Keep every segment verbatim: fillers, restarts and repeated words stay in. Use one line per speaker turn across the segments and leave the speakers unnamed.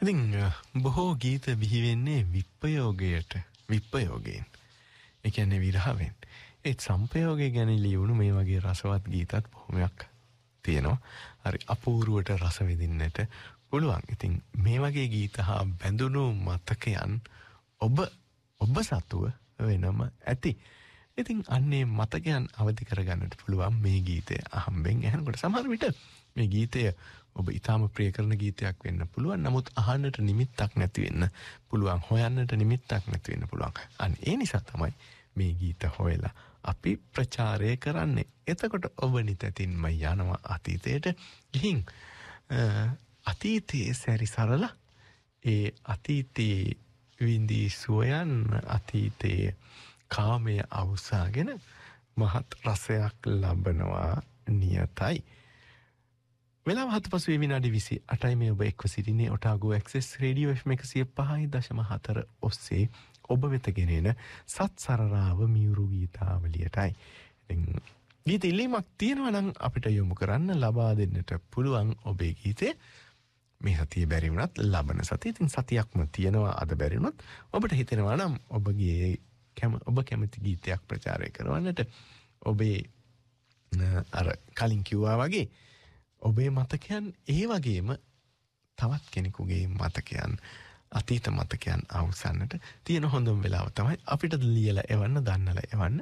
ඉතින් බොහෝ ගීත බිහි වෙන්නේ විප්‍රයෝගයට විප්‍රයෝගයෙන්. ඒ කියන්නේ විරහවෙන්. ඒ සංපයෝගය ගැන ලියුණු මේ වගේ රසවත් ගීතත් බොහොමයක් තියෙනවා. හරි අපූර්වට රස විඳින්නට පුළුවන්. ඉතින් මේ වගේ ගීත හා බැඳුණු මතකයන් ඔබ ඔබ සතුව වෙනම ඇති. ඉතින් අන්නේ මතකයන් අවදි කරගන්නට පුළුවන් මේ ගීතය අහම්බෙන් ඇහෙනකොට. සමහර විට මේ ගීතය ඔබ ඊටාම ප්‍රිය කරන ගීතයක් වෙන්න පුළුවන්. නමුත් අහන්නට නිමිත්තක් නැති වෙන්න පුළුවන්. හොයන්නට නිමිත්තක් නැති වෙන්න පුළුවන්. අන්න ඒ නිසා තමයි මේ ගීත හොයලා අපි ප්‍රචාරය කරන්නේ. එතකොට ඔබ නිතැතින්ම යනවා අතීතයට. ගිහින් අතීතයේ සැරිසරලා ඒ අතීතයේ විඳී සුවයන් අතීතයේ කාමය අවසාගෙන මහත් රසයක් ලබනවා නියතයි. වෙලාව හත පසුවේ විනාඩි විසි අටයි මේ ඔබ එක්ව සිටින්නේ Otago access radio F M එකසිය පහයි දශම හතර ඔස්සේ ඔබ වෙත ගෙනෙන සත් සරරාව මියුරු ගීතාවලියටයි. ඉතින් ගීත ඉල්ලීමක් තියෙනවා නම් අපිට යොමු කරන්න ලබා දෙන්නට පුළුවන් ඔබේ ගීතේ. මේ සතියේ බැරි වුණත් ලබන සතියේ ඉතින් සතියක්ම තියෙනවා අද බැරි වුණත් ඔබට හිතෙනවා නම් ඔබගේ කැම ඔබ කැමති ගීතයක් ප්‍රචාරය කරවන්නට ඔබේ අර කලින් කිව්වා වගේ ඔබේ මතකයන් ඒ වගේම තවත් කෙනෙකුගේ මතකයන් අතීත මතකයන් අවසන්නට තියෙන හොඳම වෙලාව තමයි අපිට ලියලා එවන්න දන්නලා එවන්න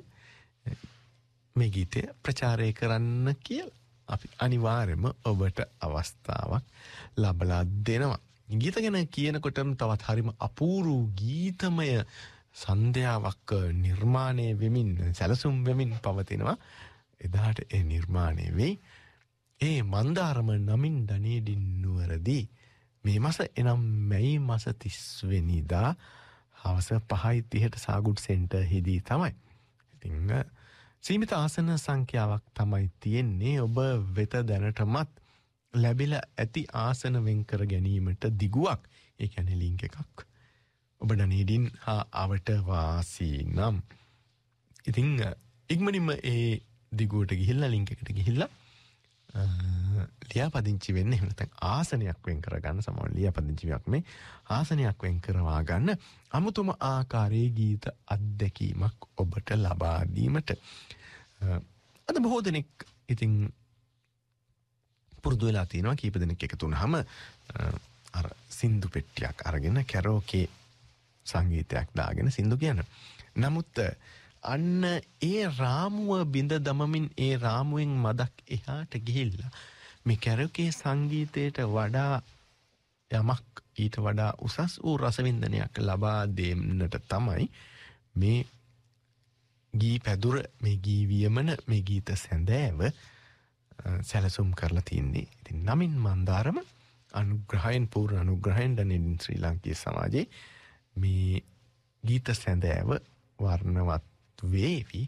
මේ ගීතය ප්‍රචාරය කරන්න කියලා අපි අනිවාර්යයෙන්ම ඔබට අවස්ථාවක් ලබලා දෙනවා. ගීත ගැන කියනකොටම තවත් හරිම අපූර්ව ගීතමය සන්ධ්‍යාවක් නිර්මාණය වෙමින් සැලසුම් වෙමින් පවතිනවා. එදාට ඒ නිර්මාණය වෙයි ඒ මන්දාරම නමින් ධනේඩින් නුවරදී මේ මාස එනම් මැයි මාස තිස් වෙනිදා හවස පහයි තිහට සාගුඩ් සෙන්ටර් හිදී තමයි. ඉතින් සීමිත ආසන සංඛ්‍යාවක් තමයි තියෙන්නේ. ඔබ වෙත දැනටමත් ලැබිලා ඇති ආසන වෙන් කර ගැනීමට දිගුවක්. ඒ කියන්නේ ලින්ක් එකක්. ඔබ ධනේඩින් හා අවට වාසී නම් ඉතින් ඉක්මනින්ම ඒ දිගුවට ගිහිල්ලා ලින්ක් එකට ගිහිල්ලා ලියාපදිංචි වෙන්න. එහෙම නැත්නම් ආසනයක් වෙන් කරගන්න. සමහර ලියාපදිංචියක් මේ ආසනයක් වෙන් කරවා ගන්න අමුතුම ආකාරයේ ගීත අත්දැකීමක් ඔබට ලබා දීමට අද බොහෝ දෙනෙක් ඉතින් පුරුදු වෙලා තියෙනවා කීප දෙනෙක් එකතු වුණාම අර සින්දු පෙට්ටියක් අරගෙන කැරෝකේ සංගීතයක් දාගෙන සින්දු කියන. නමුත් අන්න ඒ රාමුව බිඳ දමමින් ඒ රාමුවෙන් මදක් එහාට ගිහිල්ලා මේ කැරෝකේ සංගීතයට වඩා යමක් ඊට වඩා උසස් වූ රසවින්දනයක් ලබා දෙන්නට තමයි මේ ගී පැදුර මේ ගී වියමන මේ ගීත සැඳෑව සැලසුම් කරලා තියන්නේ. ඉතින් නමින් මන්දාරම අනුග්‍රහයෙන් පූර්ණ අනුග්‍රහයෙන් ධනේඩින් ශ්‍රී ලාංකීය සමාජයේ මේ ගීත සැඳෑව වර්ණවත් වේවි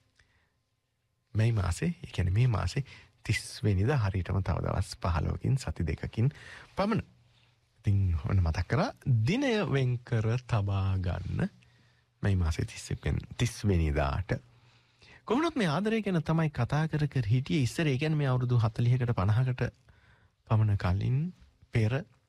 මේ මාසේ. ඒ කියන්නේ මේ මාසේ තිස් වෙනිදා හරියටම තව දවස් පහළොවකින් සති දෙකකින් පමණ. ඉතින් ඔන්න මතක් කරා දිනය වෙන් කර තබා ගන්න මේ මාසේ තිස් වෙනිදාට. කොහොමද මේ ආදරය ගැන තමයි කතා කර කර හිටියේ ඉස්සර. ඒ කියන්නේ මේ අවුරුදු හතළිහකට පනහකට පමණ කලින් පෙර